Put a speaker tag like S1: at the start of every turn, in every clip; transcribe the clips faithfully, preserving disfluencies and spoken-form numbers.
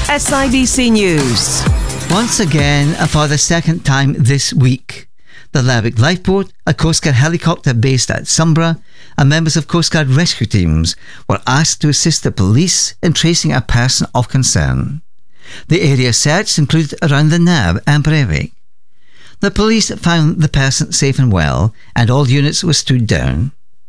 S1: S I B C News.
S2: Once again, and for the second time this week, the Lerwick Lifeboat, a Coast Guard helicopter based at Sombra, and members of Coast Guard rescue teams were asked to assist the police in tracing a person of concern. The area searched included around the Nab and Breivik. The police found the person safe and well, and all units were stood down.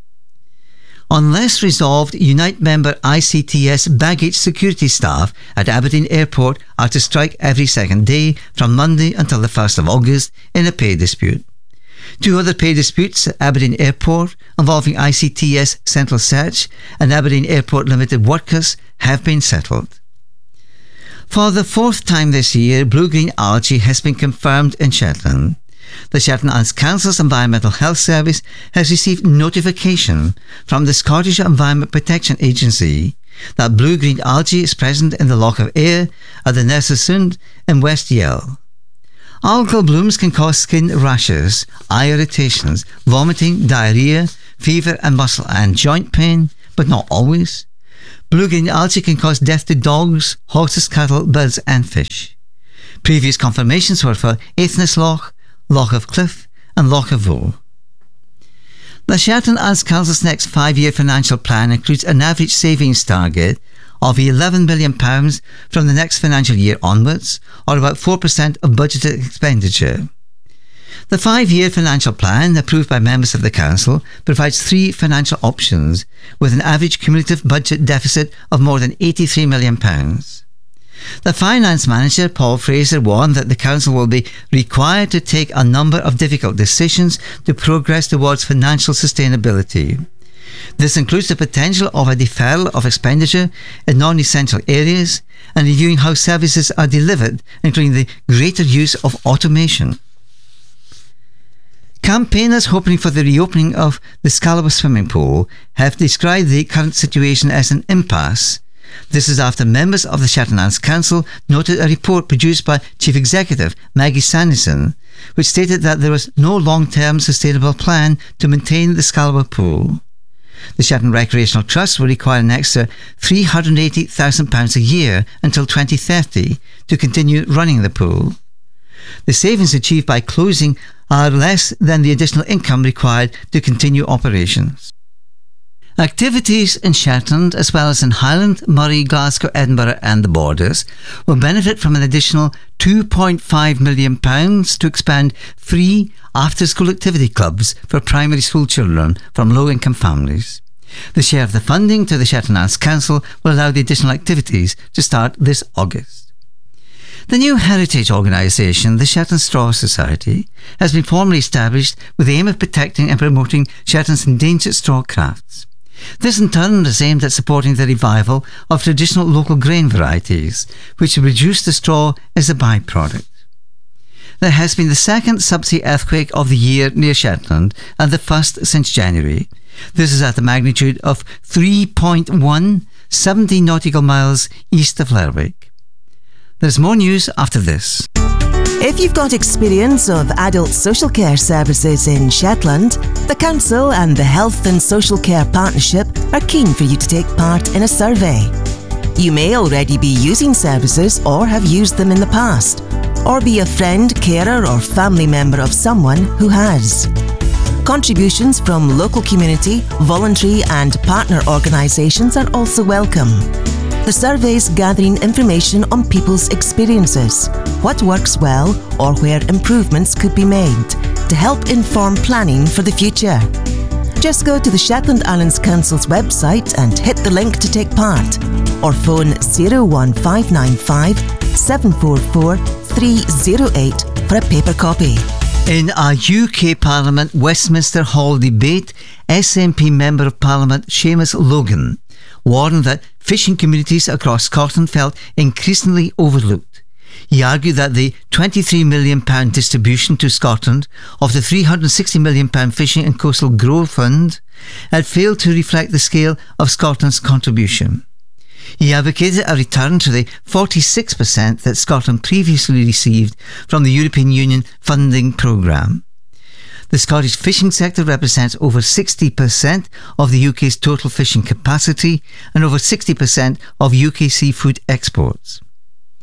S2: Unless resolved, Unite member I C T S baggage security staff at Aberdeen Airport are to strike every second day from Monday until the first of August in a pay dispute. Two other pay disputes at Aberdeen Airport involving I C T S Central Search and Aberdeen Airport Limited workers have been settled. For the fourth time this year, blue-green algae has been confirmed in Shetland. The Shetland Islands Council's Environmental Health Service has received notification from the Scottish Environment Protection Agency that blue-green algae is present in the Loch of Ayr at the Nersesund in West Yell. Algal blooms can cause skin rashes, eye irritations, vomiting, diarrhea, fever and muscle and joint pain, but not always. Blue-green algae can cause death to dogs, horses, cattle, birds and fish. Previous confirmations were for Aithnes Loch, Loch of Cliff and Loch of Voe. The Shetland Islands Council's next five-year financial plan includes an average savings target of eleven million pounds from the next financial year onwards, or about four percent of budgeted expenditure. The five-year financial plan, approved by members of the Council, provides three financial options, with an average cumulative budget deficit of more than eighty-three million pounds. The Finance Manager, Paul Fraser, warned that the Council will be required to take a number of difficult decisions to progress towards financial sustainability. This includes the potential of a deferral of expenditure in non-essential areas and reviewing how services are delivered, including the greater use of automation. Campaigners hoping for the reopening of the Scalaba swimming pool have described the current situation as an impasse. This is after members of the Shetland Islands Council noted a report produced by Chief Executive Maggie Sanderson, which stated that there was no long-term sustainable plan to maintain the Scalaba pool. The Shetland Recreational Trust will require an extra three hundred eighty thousand pounds a year until twenty thirty to continue running the pool. The savings achieved by closing are less than the additional income required to continue operations. Activities in Shetland, as well as in Highland, Moray, Glasgow, Edinburgh and the Borders, will benefit from an additional two point five million pounds to expand free after-school activity clubs for primary school children from low-income families. The share of the funding to the Shetland Islands Council will allow the additional activities to start this August. The new heritage organisation, the Shetland Straw Society, has been formally established with the aim of protecting and promoting Shetland's endangered straw crafts. This in turn is aimed at supporting the revival of traditional local grain varieties, which reduce the straw as a byproduct. There has been the second subsea earthquake of the year near Shetland and the first since January. This is at the magnitude of three point one, seventy nautical miles east of Lerwick. There's more news after this.
S1: If you've got experience of adult social care services in Shetland, the Council and the Health and Social Care Partnership are keen for you to take part in a survey. You may already be using services or have used them in the past, or be a friend, carer or family member of someone who has. Contributions from local community, voluntary and partner organisations are also welcome. The survey's gathering information on people's experiences, what works well or where improvements could be made to help inform planning for the future. Just go to the Shetland Islands Council's website and hit the link to take part, or phone zero one five nine five, seven four four, three zero eight for a paper copy.
S2: In a U K Parliament Westminster Hall debate, S N P Member of Parliament Seamus Logan warned that fishing communities across Scotland felt increasingly overlooked. He argued that the twenty-three million pounds distribution to Scotland of the three hundred sixty million pounds Fishing and Coastal Growth Fund had failed to reflect the scale of Scotland's contribution. He advocated a return to the forty-six percent that Scotland previously received from the European Union funding programme. The Scottish fishing sector represents over sixty percent of the U K's total fishing capacity and over sixty percent of U K seafood exports.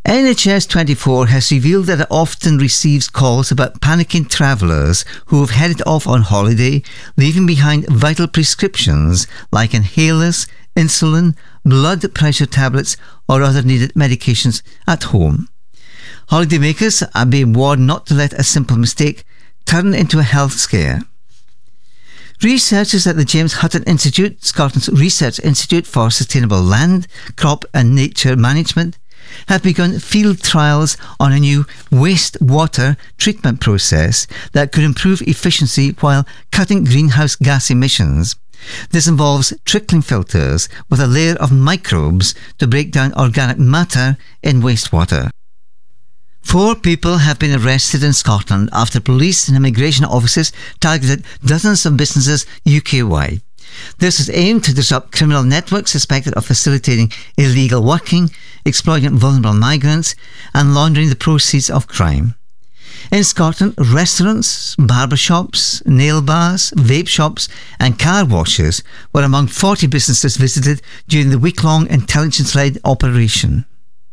S2: N H S twenty-four has revealed that it often receives calls about panicking travellers who have headed off on holiday, leaving behind vital prescriptions like inhalers, insulin, blood pressure tablets or other needed medications at home. Holidaymakers are being warned not to let a simple mistake turn into a health scare. Researchers at the James Hutton Institute, Scotland's Research Institute for Sustainable Land, Crop and Nature Management, have begun field trials on a new wastewater treatment process that could improve efficiency while cutting greenhouse gas emissions. This involves trickling filters with a layer of microbes to break down organic matter in wastewater. Four people have been arrested in Scotland after police and immigration officers targeted dozens of businesses U K-wide. This is aimed to disrupt criminal networks suspected of facilitating illegal working, exploiting vulnerable migrants, and laundering the proceeds of crime. In Scotland, restaurants, barber shops, nail bars, vape shops and car washes were among forty businesses visited during the week-long intelligence-led operation.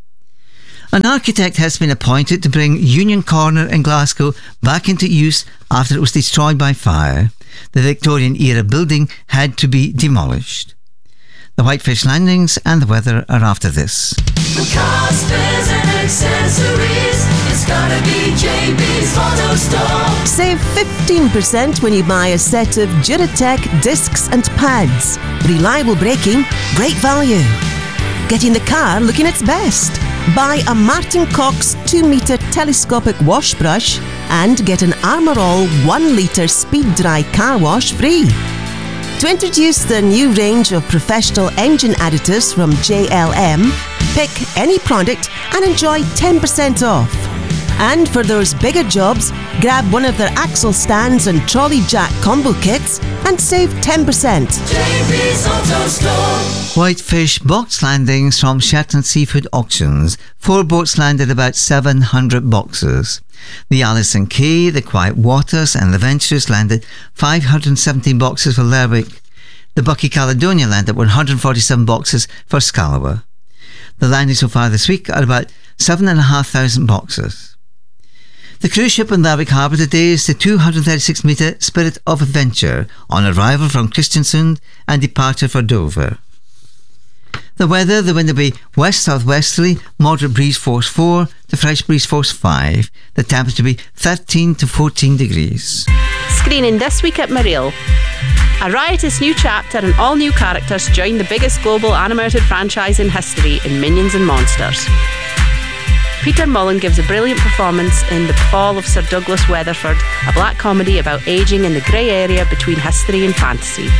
S2: An architect has been appointed to bring Union Corner in Glasgow back into use after it was destroyed by fire. The Victorian-era building had to be demolished. The Whitefish landings and the weather are after this.
S3: For cars, spares and accessories, it's gotta be J B's Auto Store.
S1: Save fifteen percent when you buy a set of Duratec discs and pads. Reliable braking, great value. Getting the car looking its best. Buy a Martin Cox two metre telescopic wash brush and get an Armour All one litre speed dry car wash free. To introduce the new range of professional engine additives from J L M, pick any product and enjoy ten percent off. And for those bigger jobs, grab one of their axle stands and trolley jack combo kits and save ten percent.
S3: J B's Auto Store.
S2: Whitefish box landings from Shetland Seafood Auctions. Four boats landed about seven hundred boxes. The Alison Kay, the Quiet Waters and the Venturers landed five hundred seventeen boxes for Lerwick. The Bucky Caledonia landed one hundred forty-seven boxes for Scallowa. The landings so far this week are about seven thousand five hundred boxes. The cruise ship in Lerwick Harbour today is the two hundred thirty-six metre Spirit of Adventure on arrival from Kristiansund and departure for Dover. The weather, the wind will be west-southwesterly, moderate breeze force four to fresh breeze force five. The temperature will be thirteen to fourteen degrees.
S4: Screening this week at Mareel. A riotous new chapter and all new characters join the biggest global animated franchise in history in Minions and Monsters. Peter Mullen gives a brilliant performance in The Fall of Sir Douglas Weatherford, a black comedy about ageing in the grey area between history and fantasy.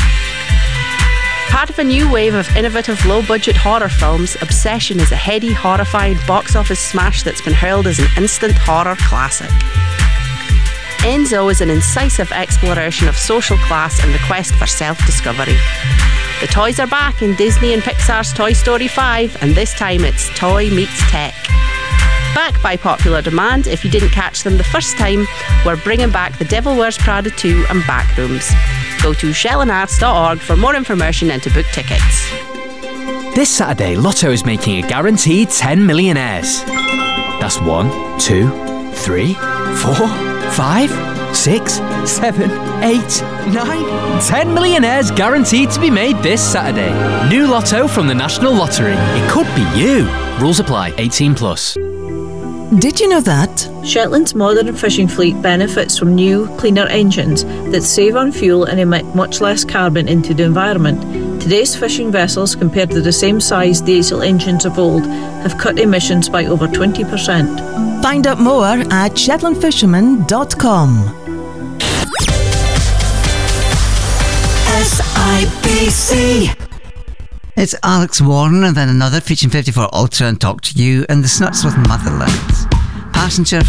S4: Part of a new wave of innovative low-budget horror films, Obsession is a heady, horrifying box office smash that's been hailed as an instant horror classic. Enzo is an incisive exploration of social class and the quest for self-discovery. The toys are back in Disney and Pixar's Toy Story five, and this time it's Toy Meets Tech. Back by popular demand, if you didn't catch them the first time, we're bringing back The Devil Wears Prada two and Backrooms. Go to shell and arts dot org for more information and to book tickets.
S5: This Saturday, Lotto is making a guaranteed ten millionaires. That's one, two, three, four, five, six, seven, eight, nine, ten millionaires guaranteed to be made this Saturday. New Lotto from the National Lottery. It could be you. Rules apply. eighteen plus.
S1: Did you know that?
S6: Shetland's modern fishing fleet benefits from new, cleaner engines that save on fuel and emit much less carbon into the environment. Today's fishing vessels, compared to the same size diesel engines of old, have cut emissions by over twenty percent.
S1: Find out more at shetland fisherman dot com.
S3: S I B C.
S2: It's Alex Warren and then another featuring fifty-four Ultra and Talk to You and the Snuts with Motherland. Passenger